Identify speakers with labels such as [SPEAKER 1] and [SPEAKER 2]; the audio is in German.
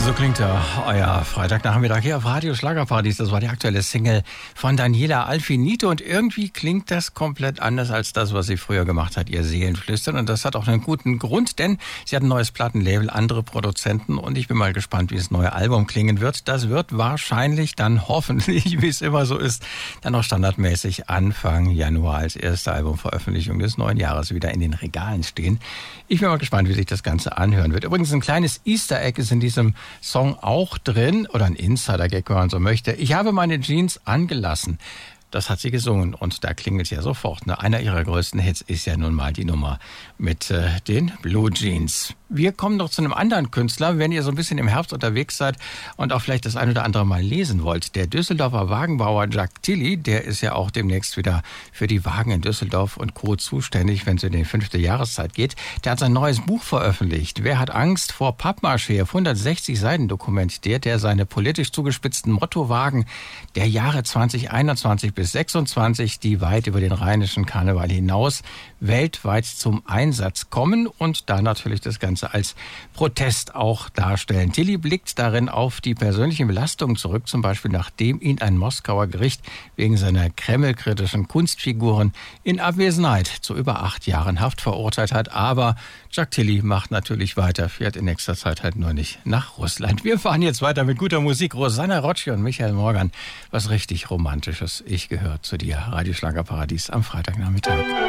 [SPEAKER 1] So klingt euer Freitagnachmittag hier auf Radio Schlagerparadies. Das war die aktuelle Single von Daniela Alfinito und irgendwie klingt das komplett anders als das, was sie früher gemacht hat, ihr Seelenflüstern. Und das hat auch einen guten Grund, denn sie hat ein neues Plattenlabel, andere Produzenten und ich bin mal gespannt, wie das neue Album klingen wird. Das wird wahrscheinlich dann hoffentlich, wie es immer so ist, dann auch standardmäßig Anfang Januar als erste Albumveröffentlichung des neuen Jahres wieder in den Regalen stehen. Ich bin mal gespannt, wie sich das Ganze anhören wird. Übrigens ein kleines Easter Egg ist in diesem Song auch drin, oder ein Insider-Gag, wenn man so möchte. Ich habe meine Jeans angelassen. Das hat sie gesungen und da klingelt ja sofort. Ne? Einer ihrer größten Hits ist ja nun mal die Nummer mit den Blue Jeans. Wir kommen noch zu einem anderen Künstler, wenn ihr so ein bisschen im Herbst unterwegs seid und auch vielleicht das ein oder andere mal lesen wollt. Der Düsseldorfer Wagenbauer Jack Tilly, der ist ja auch demnächst wieder für die Wagen in Düsseldorf und Co. zuständig, wenn es in die 5. Jahreszeit geht. Der hat sein neues Buch veröffentlicht. Wer hat Angst vor Pappmaché? Auf 160 Seiten dokumentiert er seine politisch zugespitzten Mottowagen der Jahre 2021 bis 26, die weit über den rheinischen Karneval hinaus weltweit zum Einsatz kommen und da natürlich das Ganze als Protest auch darstellen. Tilly blickt darin auf die persönlichen Belastungen zurück, zum Beispiel nachdem ihn ein Moskauer Gericht wegen seiner kremlkritischen Kunstfiguren in Abwesenheit zu über 8 Jahren Haft verurteilt hat. Aber Jack Tilly macht natürlich weiter, fährt in nächster Zeit halt nur nicht nach Russland. Wir fahren jetzt weiter mit guter Musik. Rosanna Rocci und Michael Morgan. Was richtig Romantisches. Ich gehöre zu dir. Radio Schlagerparadies am Freitagnachmittag.